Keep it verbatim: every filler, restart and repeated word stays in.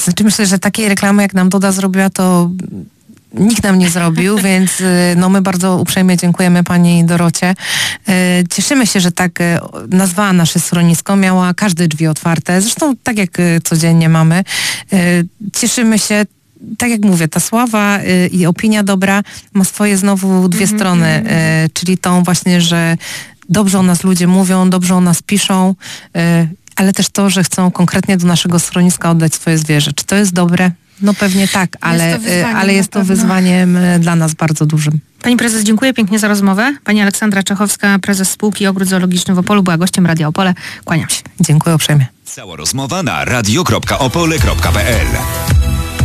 Znaczy myślę, że takiej reklamy jak nam Doda zrobiła, to nikt nam nie zrobił, więc no my bardzo uprzejmie dziękujemy pani Dorocie. Cieszymy się, że tak nazwała nasze schronisko, miała każde drzwi otwarte, zresztą tak jak codziennie mamy. Cieszymy się, tak jak mówię, ta sława i opinia dobra ma swoje znowu dwie mm-hmm, strony, mm-hmm. czyli tą właśnie, że dobrze o nas ludzie mówią, dobrze o nas piszą, ale też to, że chcą konkretnie do naszego schroniska oddać swoje zwierzę. Czy to jest dobre? No pewnie tak, ale jest to, ale jest to wyzwaniem dla nas bardzo dużym. Pani prezes, dziękuję pięknie za rozmowę. Pani Aleksandra Czechowska, prezes spółki Ogród Zoologiczny w Opolu, była gościem Radia Opole. Kłaniam się. Dziękuję uprzejmie. Cała rozmowa na radio kropka opole kropka p l.